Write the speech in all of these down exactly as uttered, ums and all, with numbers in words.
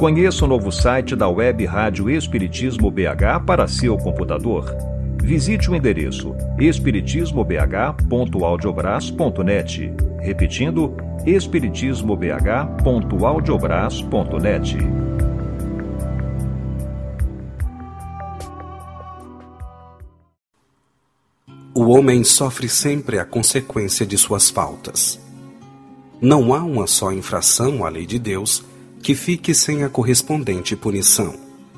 Conheça o novo site da Web Rádio Espiritismo B H para seu computador. Visite o endereço espiritismo b h ponto audiobras ponto net. Repetindo, espiritismo b h ponto audiobras ponto net. O homem sofre sempre a consequência de suas faltas. Não há uma só infração à lei de Deus que fique sem a correspondente punição.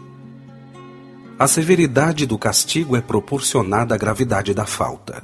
A severidade do castigo é proporcionada à gravidade da falta.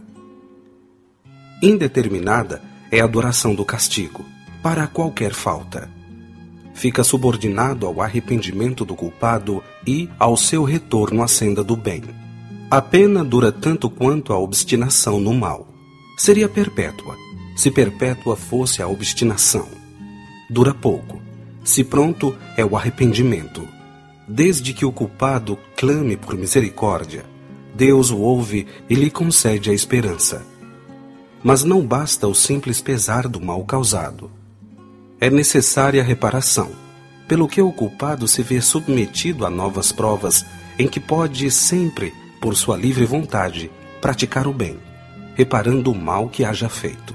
Indeterminada é a duração do castigo, para qualquer falta. Fica subordinado ao arrependimento do culpado e ao seu retorno à senda do bem. A pena dura tanto quanto a obstinação no mal. Seria perpétua, se perpétua fosse a obstinação. Dura pouco, se pronto é o arrependimento. Desde que o culpado clame por misericórdia, Deus o ouve e lhe concede a esperança. Mas não basta o simples pesar do mal causado. É necessária a reparação, pelo que o culpado se vê submetido a novas provas em que pode sempre, por sua livre vontade, praticar o bem, reparando o mal que haja feito.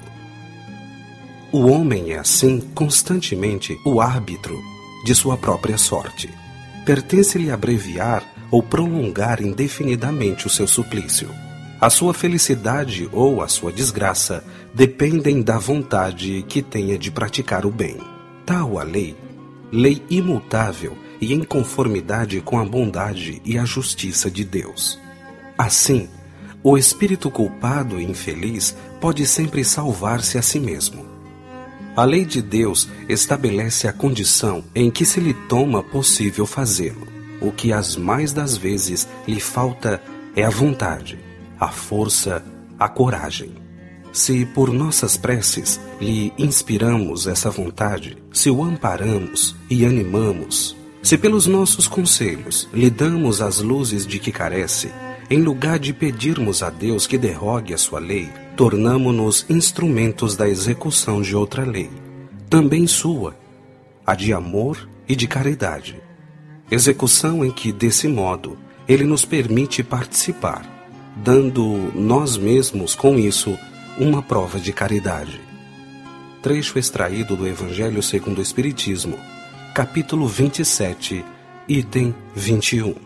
O homem é, assim, constantemente o árbitro de sua própria sorte. Pertence-lhe abreviar ou prolongar indefinidamente o seu suplício. A sua felicidade ou a sua desgraça dependem da vontade que tenha de praticar o bem. Tal a lei, lei imutável e em conformidade com a bondade e a justiça de Deus. Assim, o espírito culpado e infeliz pode sempre salvar-se a si mesmo. A lei de Deus estabelece a condição em que se lhe toma possível fazê-lo. O que as mais das vezes lhe falta é a vontade, a força, a coragem. Se por nossas preces lhe inspiramos essa vontade, se o amparamos e animamos, se pelos nossos conselhos lhe damos as luzes de que carece, em lugar de pedirmos a Deus que derrogue a sua lei, tornamo-nos instrumentos da execução de outra lei, também sua, a de amor e de caridade. Execução em que, desse modo, Ele nos permite participar, dando nós mesmos, com isso, uma prova de caridade. Trecho extraído do Evangelho segundo o Espiritismo, capítulo vinte e sete, item vinte e um.